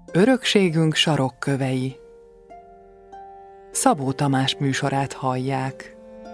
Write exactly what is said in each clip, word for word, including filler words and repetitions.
Örökségünk sarokkövei. Szabó Tamás műsorát hallják.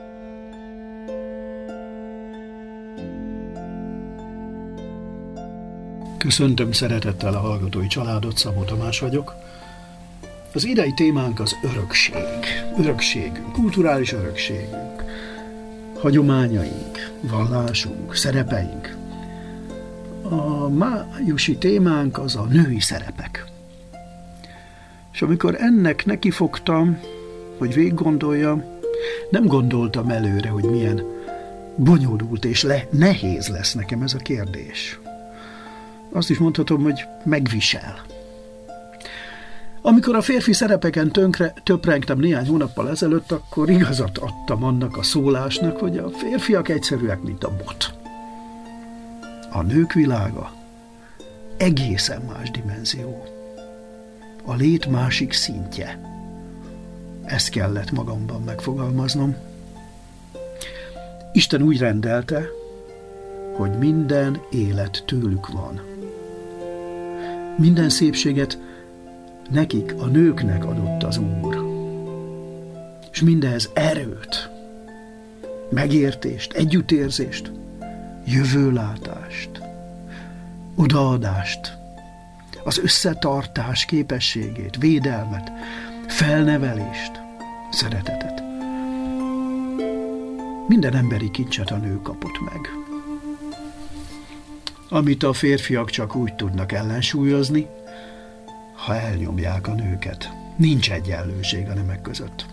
Köszöntöm szeretettel a hallgatói családot, Szabó Tamás vagyok. Az idei témánk az örökség. Örökségünk, kulturális örökségünk, hagyományaink, vallásunk, szerepeink. A májusi témánk az a női szerepek. És amikor ennek nekifogtam, hogy végiggondoljam, nem gondoltam előre, hogy milyen bonyolult és le, nehéz lesz nekem ez a kérdés. Azt is mondhatom, hogy megvisel. Amikor a férfi szerepeken tönkre, töprengtem néhány hónappal ezelőtt, akkor igazat adtam annak a szólásnak, hogy a férfiak egyszerűek, mint a bot. A nők világa egészen más dimenzió. A lét másik szintje. Ezt kellett magamban megfogalmaznom. Isten úgy rendelte, hogy minden élet tőlük van. Minden szépséget nekik, a nőknek adott az Úr. És mindehez erőt, megértést, együttérzést, jövőlátást, odaadást, az összetartás képességét, védelmet, felnevelést, szeretetet. Minden emberi kincset a nő kapott meg. Amit a férfiak csak úgy tudnak ellensúlyozni, ha elnyomják a nőket. Nincs egyenlőség a nemek között.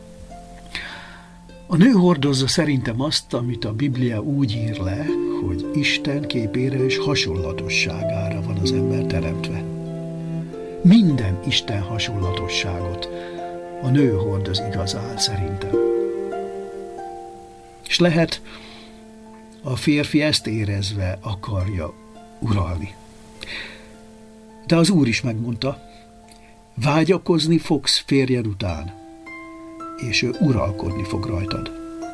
A nő hordozza szerintem azt, amit a Biblia úgy ír le, hogy Isten képére és hasonlatosságára van az ember teremtve. Minden Isten hasonlatosságot a nő hordoz igazán szerintem. És lehet, a férfi ezt érezve akarja uralni. De az Úr is megmondta, vágyakozni fogsz férjed után, és ő uralkodni fog rajtad.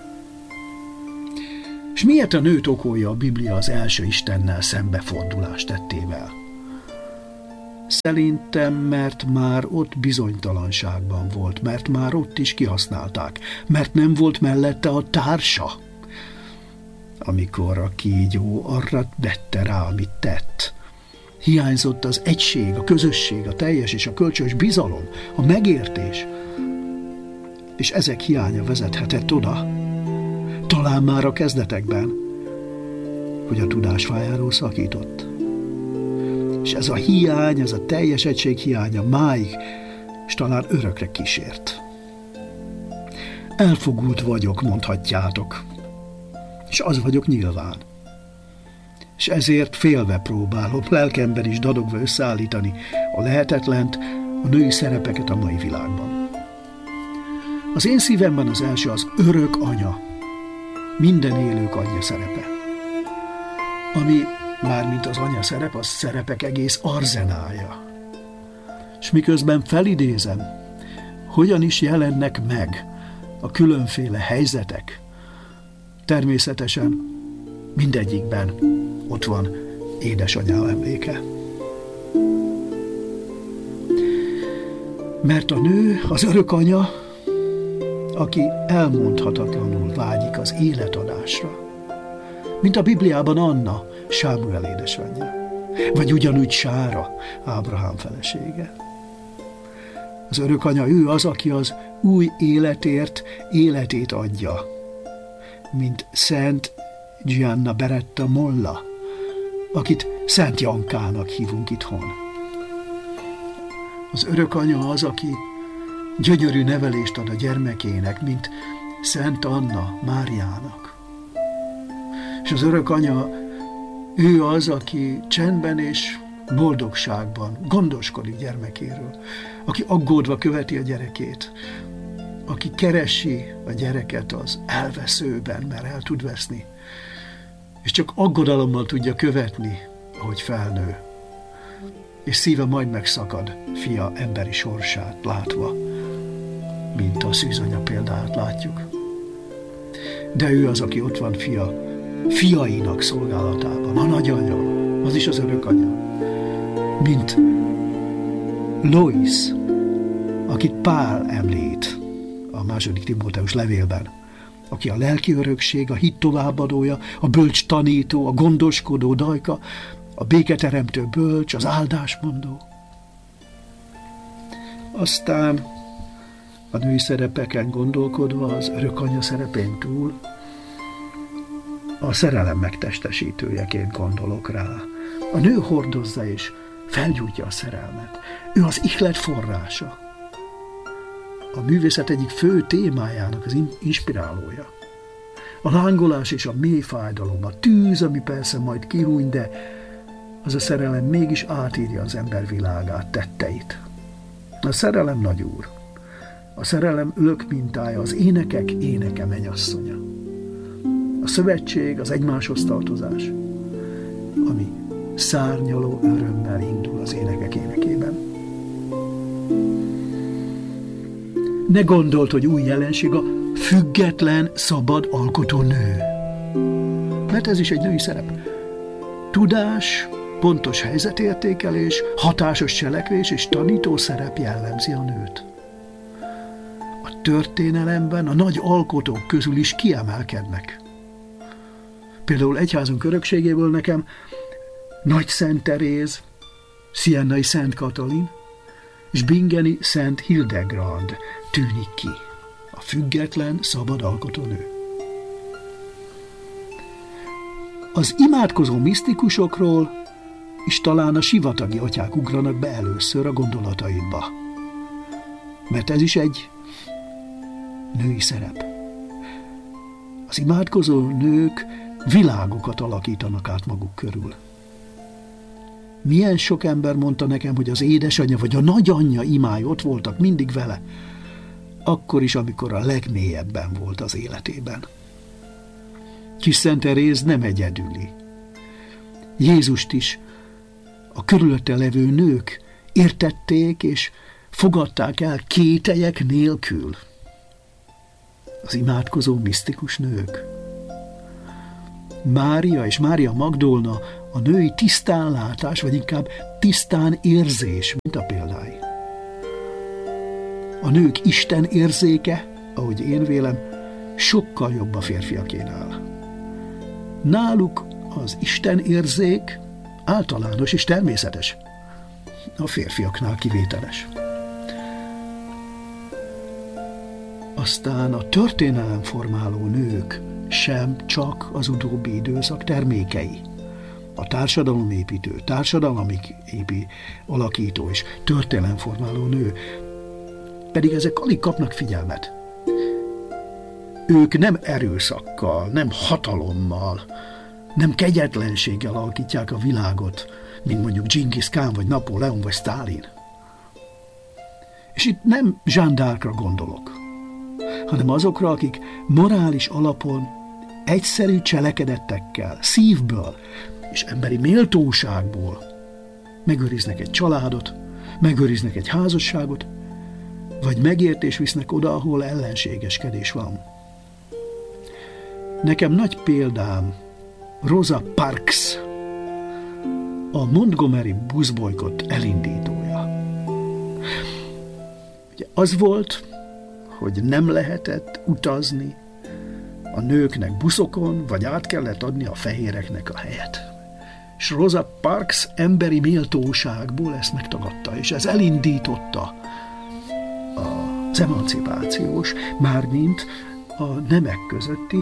És miért a nőt okolja a Biblia az első Istennel szembefordulást tettével? Szerintem, mert már ott bizonytalanságban volt, mert már ott is kihasználták, mert nem volt mellette a társa, amikor a kígyó arra vette rá, amit tett. Hiányzott az egység, a közösség, a teljes és a kölcsönös bizalom, a megértés, és ezek hiánya vezethetett oda, talán már a kezdetekben, hogy a tudásfájáról szakított. És ez a hiány, ez a teljes egység hiánya máig, és talán örökre kísért. Elfogult vagyok, mondhatjátok, és az vagyok nyilván. És ezért félve próbálom, lelkemben is dadogva összeállítani a lehetetlent, a női szerepeket a mai világban. Az én szívemben az első az örök anya, minden élők anyja szerepe. Ami mármint az anya szerep, az szerepek egész arzenálja. És miközben felidézem, hogyan is jelennek meg a különféle helyzetek, természetesen mindegyikben ott van édesanyám emléke. Mert a nő, az örök anya, aki elmondhatatlanul vágyik az életadásra. Mint a Bibliában Anna, Sámuel édesanyja. Vagy ugyanúgy Sára, Ábrahám felesége. Az örök anya, ő az, aki az új életért életét adja. Mint Szent Gianna Beretta Molla, akit Szent Jankának hívunk itthon. Az örök anya az, aki gyönyörű nevelést ad a gyermekének, mint Szent Anna Máriának. És az örök anya, ő az, aki csendben és boldogságban gondoskodik gyermekéről, aki aggódva követi a gyerekét, aki keresi a gyereket az elveszőben, mert el tud veszni, és csak aggodalommal tudja követni, ahogy felnő, és szíve majd megszakad fia emberi sorsát látva, mint a szűzanya példáját látjuk. De ő az, aki ott van fia, fiainak szolgálatában, a nagyanya, az is az örök anya, mint Lois, akit Pál említ a második Timóteus levélben, aki a lelki örökség, a hit továbbadója, a bölcs tanító, a gondoskodó dajka, a béketeremtő bölcs, az áldásmondó. Aztán a női szerepeken gondolkodva az örökanya szerepén túl a szerelem megtestesítőjeként gondolok rá. A nő hordozza és felgyújtja a szerelmet. Ő az ihlet forrása. A művészet egyik fő témájának az inspirálója. A lángolás és a mély fájdalom, a tűz, ami persze majd kihúny, de az a szerelem mégis átírja az ember világát, tetteit. A szerelem nagyúr. A szerelem ülök mintája, az énekek éneke mennyasszonya. A szövetség, az egymáshoz tartozás, ami szárnyaló örömmel indul az énekek énekében. Ne gondold, hogy új jelenség a független, szabad alkotó nő. Mert ez is egy női szerep. Tudás, pontos helyzetértékelés, hatásos cselekvés és tanító szerep jellemzi a nőt. A történelemben a nagy alkotók közül is kiemelkednek. Például egyházunk örökségéből nekem Nagy Szent Teréz, Siennai Szent Katalin és Bingeni Szent Hildegrand tűnik ki, a független, szabad alkotónő. Az imádkozó misztikusokról és talán a sivatagi atyák ugranak be először a gondolataimba, mert ez is egy női szerep. Az imádkozó nők világokat alakítanak át maguk körül. Milyen sok ember mondta nekem, hogy az édesanyja vagy a nagyanyja imái ott voltak mindig vele, akkor is, amikor a legmélyebben volt az életében. Kis Szent Teréz nem egyedüli. Jézust is a körülötte levő nők értették és fogadták el kételyek nélkül. Az imádkozó misztikus nők. Mária és Mária Magdolna a női tisztánlátás, vagy inkább tisztán érzés, mint a példái. A nők Isten érzéke, ahogy én vélem, sokkal jobb a férfiakénál. Náluk az Isten érzék általános és természetes, a férfiaknál kivételes. Aztán a történelemformáló nők sem csak az utóbbi időszak termékei. A társadalomépítő, társadalmi épi alakító és történelemformáló nő pedig ezek alig kapnak figyelmet. Ők nem erőszakkal, nem hatalommal, nem kegyetlenséggel alakítják a világot, mint mondjuk Dzsingisz Kán, vagy Napóleon, vagy Sztálin. És itt nem Jeanne d'Arcra gondolok, hanem azokra, akik morális alapon egyszerű cselekedettekkel, szívből és emberi méltóságból megőriznek egy családot, megőriznek egy házasságot, vagy megértés visznek oda, ahol ellenségeskedés van. Nekem nagy példám Rosa Parks, a Montgomery buszbolykott elindítója. Ugye az volt, hogy nem lehetett utazni a nőknek buszokon, vagy át kellett adni a fehéreknek a helyet. És Rosa Parks emberi méltóságból ezt megtagadta, és ez elindította az emancipációs, mármint a nemek közötti,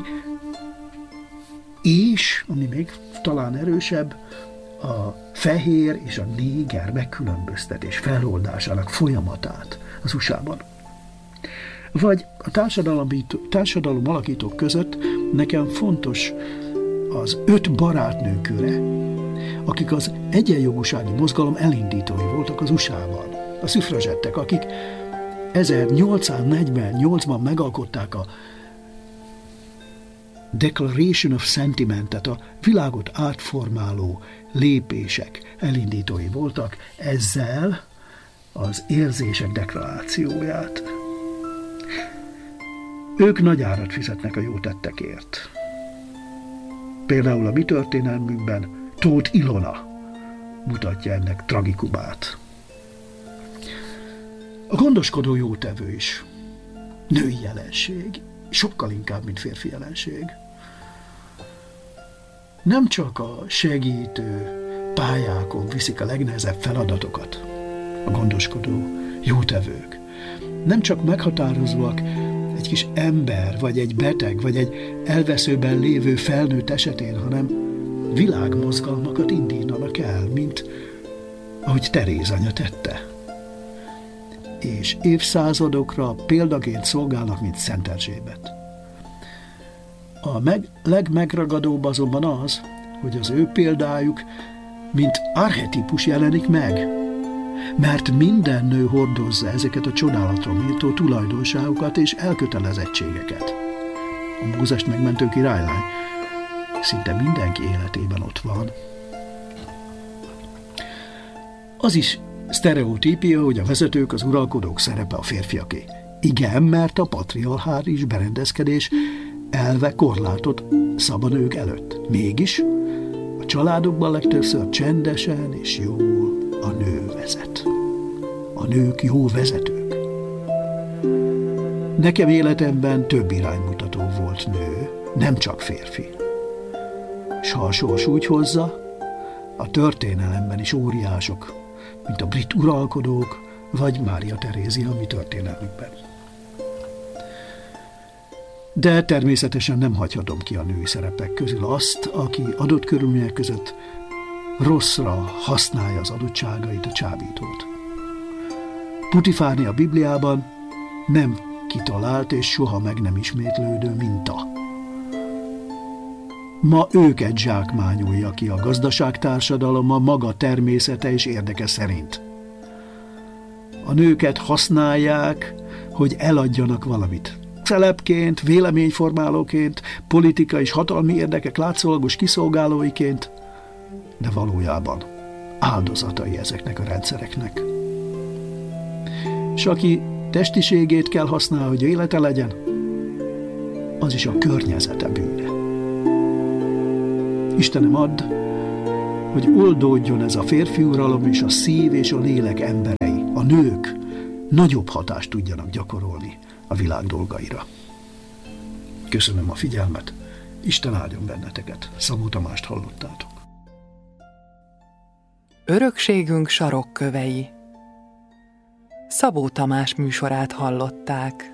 és, ami még talán erősebb, a fehér és a néger megkülönböztetés feloldásának folyamatát az u es á-ban. Vagy a társadalom alakítók között nekem fontos az öt barátnő köre, akik az egyenjogúsági mozgalom elindítói voltak az u es á-ban. A szüfrazsettek, akik ezernyolcszáznegyvennyolcban megalkották a Declaration of Sentiment-et, a világot átformáló lépések elindítói voltak, ezzel az érzések deklarációját. Ők nagy árat fizetnek a jó tettekért. Például a mi történelmünkben Tóth Ilona mutatja ennek tragikumát. A gondoskodó jótevő is női jelenség, sokkal inkább, mint férfi jelenség. Nem csak a segítő pályákon viszik a legnehezebb feladatokat a gondoskodó jótevők. Nem csak meghatározóak egy kis ember, vagy egy beteg, vagy egy elveszőben lévő felnőtt esetén, hanem világmozgalmakat indítanak el, mint ahogy Teréz anya tette. És évszázadokra példaként szolgálnak, mint Szent Erzsébet. A meg, legmegragadóbb azonban az, hogy az ő példájuk mint archetípus jelenik meg, mert minden nő hordozza ezeket a csodálatra méltó tulajdonságokat és elkötelezettségeket. A Mózest megmentő királylány szinte mindenki életében ott van. Az is sztereotípia, hogy a vezetők, az uralkodók szerepe a férfiaké. Igen, mert a patriarchális berendezkedés elve korlátot szab a nők előtt. Mégis a családokban legtöbbször csendesen és jól a nő vezet. A nők jó vezetők. Nekem életemben több iránymutató volt nő, nem csak férfi. S ha a sors úgy hozza, a történelemben is óriások, mint a brit uralkodók, vagy Mária Terézia a mi történelmükben. De természetesen nem hagyhatom ki a női szerepek közül azt, aki adott körülmények között rosszra használja az adottságait, a csábítót. Putifárni a Bibliában nem kitalált és soha meg nem ismétlődő minta. Ma őket zsákmányolja ki a gazdaságtársadalom a maga természete és érdeke szerint. A nőket használják, hogy eladjanak valamit. Szelepként, véleményformálóként, politikai és hatalmi érdekek látszólagos kiszolgálóiként, de valójában áldozatai ezeknek a rendszereknek. És aki testiségét kell használni, hogy élete legyen, az is a környezete bűne. Istenem, add, hogy oldódjon ez a férfi uralom, és a szív és a lélek emberei, a nők nagyobb hatást tudjanak gyakorolni a világ dolgaira. Köszönöm a figyelmet, Isten áldjon benneteket. Szabó Tamást hallottátok. Örökségünk sarokkövei. Szabó Tamás műsorát hallották.